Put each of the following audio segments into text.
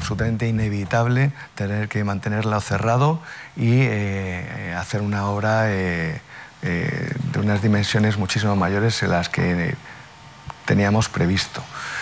absolutamente inevitable tener que mantenerlo cerrado y hacer una obra de unas dimensiones muchísimo mayores en las que teníamos previsto.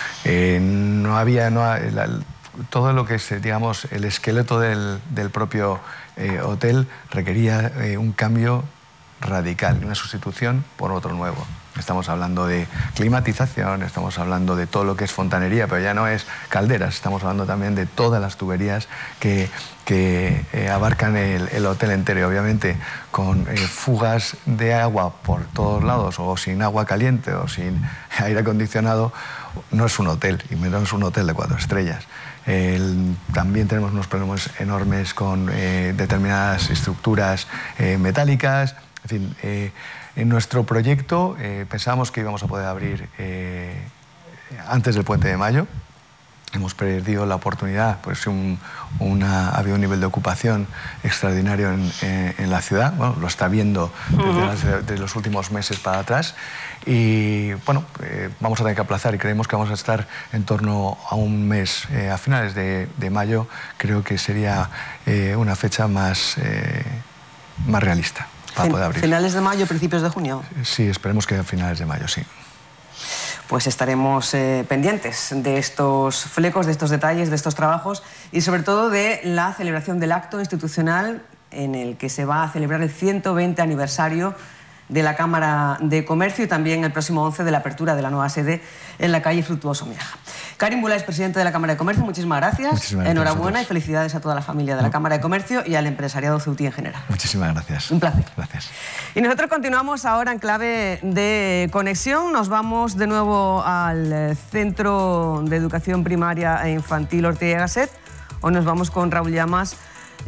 Todo lo que es, digamos, el esqueleto del propio hotel requería un cambio radical, una sustitución por otro nuevo. Estamos hablando de climatización, estamos hablando de todo lo que es fontanería, pero ya no es calderas, estamos hablando también de todas las tuberías que abarcan el hotel entero. Y obviamente con fugas de agua por todos lados, o sin agua caliente o sin aire acondicionado, no es un hotel, y menos un hotel de 4 estrellas. También tenemos unos problemas enormes con determinadas estructuras metálicas. En fin, en nuestro proyecto pensábamos que íbamos a poder abrir antes del Puente de Mayo. Hemos perdido la oportunidad, pues había un nivel de ocupación extraordinario en la ciudad. Bueno, lo está viendo desde los últimos meses para atrás. Y bueno, vamos a tener que aplazar, y creemos que vamos a estar en torno a un mes. A finales de mayo creo que sería una fecha más realista para poder abrir. ¿Finales de mayo, principios de junio? Sí, esperemos que a finales de mayo, sí. Pues estaremos pendientes de estos flecos, de estos detalles, de estos trabajos y sobre todo de la celebración del acto institucional en el que se va a celebrar el 120 aniversario de la Cámara de Comercio y también el próximo 11 de la apertura de la nueva sede en la calle Fructuoso Miaja. Karim Bulaes, presidente de la Cámara de Comercio, muchísimas gracias. Muchísimas gracias. Enhorabuena y felicidades a toda la familia de la Cámara de Comercio y al empresariado ceutí en general. Muchísimas gracias. Un placer. Gracias. Y nosotros continuamos ahora en clave de conexión. Nos vamos de nuevo al Centro de Educación Primaria e Infantil Ortega y Gasset, o nos vamos con Raúl Llamas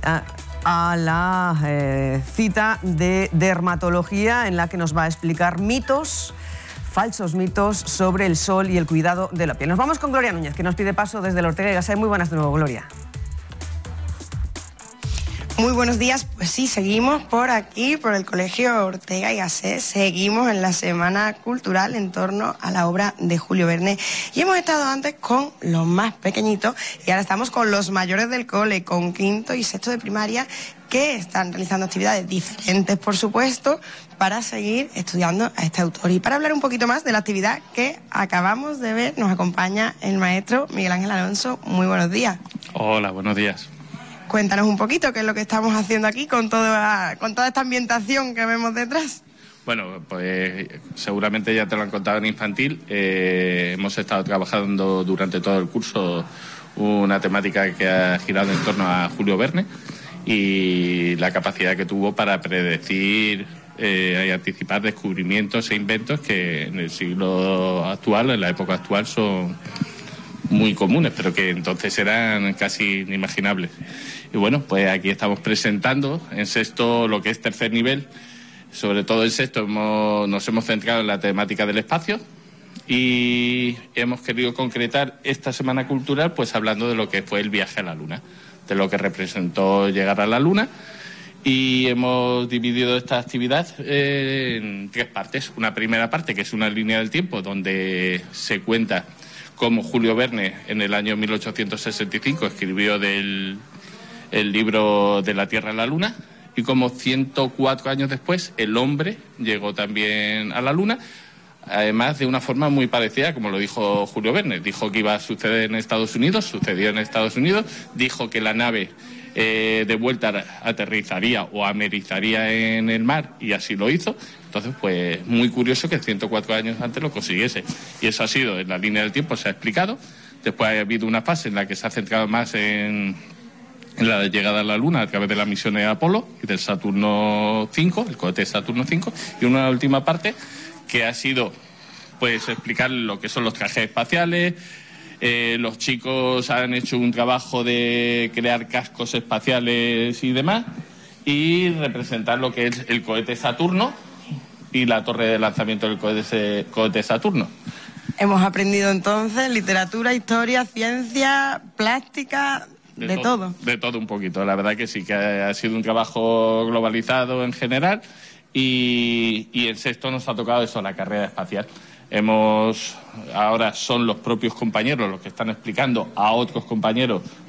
a la cita de dermatología, en la que nos va a explicar falsos mitos sobre el sol y el cuidado de la piel. Nos vamos con Gloria Núñez, que nos pide paso desde el Ortega y Gasset. Muy buenas de nuevo, Gloria. Muy buenos días. Pues sí, seguimos por aquí, por el Colegio Ortega y Gasset. Seguimos en la Semana Cultural en torno a la obra de Julio Verne. Y hemos estado antes con los más pequeñitos y ahora estamos con los mayores del cole, con quinto y sexto de primaria, que están realizando actividades diferentes, por supuesto, para seguir estudiando a este autor. Y para hablar un poquito más de la actividad que acabamos de ver, nos acompaña el maestro Miguel Ángel Alonso. Muy buenos días. Hola, buenos días. Cuéntanos un poquito qué es lo que estamos haciendo aquí con toda esta ambientación que vemos detrás. Bueno, pues seguramente ya te lo han contado en infantil. Hemos estado trabajando durante todo el curso una temática que ha girado en torno a Julio Verne y la capacidad que tuvo para predecir y anticipar descubrimientos e inventos que en el siglo actual, en la época actual, son muy comunes, pero que entonces eran casi inimaginables. Y bueno, pues aquí estamos presentando en sexto lo que es tercer nivel. Sobre todo en sexto nos hemos centrado en la temática del espacio y hemos querido concretar esta semana cultural pues hablando de lo que fue el viaje a la Luna, de lo que representó llegar a la Luna, y hemos dividido esta actividad en 3 partes. Una primera parte que es una línea del tiempo donde se cuenta cómo Julio Verne en el año 1865 escribió el libro de la Tierra a la Luna, y como 104 años después el hombre llegó también a la Luna, además de una forma muy parecida, como lo dijo Julio Verne. Dijo que iba a suceder en Estados Unidos, sucedió en Estados Unidos, dijo que la nave de vuelta aterrizaría o amerizaría en el mar, y así lo hizo. Entonces, pues muy curioso que 104 años antes lo consiguiese. Y eso ha sido, en la línea del tiempo se ha explicado. Después ha habido una fase en la que se ha centrado más en la llegada a la Luna a través de las misiones Apolo y del Saturno 5, el cohete Saturno 5, y una última parte que ha sido pues explicar lo que son los trajes espaciales. Los chicos han hecho un trabajo de crear cascos espaciales y demás, y representar lo que es el cohete Saturno y la torre de lanzamiento del cohete Saturno. Hemos aprendido entonces literatura, historia, ciencia, plástica, de todo. De todo un poquito. La verdad que sí, que ha sido un trabajo globalizado en general, y en sexto nos ha tocado eso, la carrera espacial. Ahora son los propios compañeros los que están explicando a otros compañeros